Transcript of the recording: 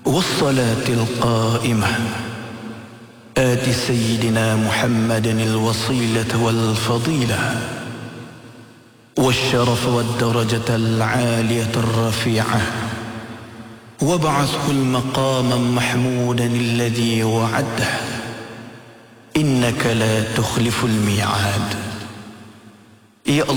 والصلاة القائمة آت سيدنا محمدا الوصيلة والفضيلة والشرف والدرجة العالية الرفيعة وابعثه المقاما محمودا الذي وعده إنك لا تخلف الميعاد. يا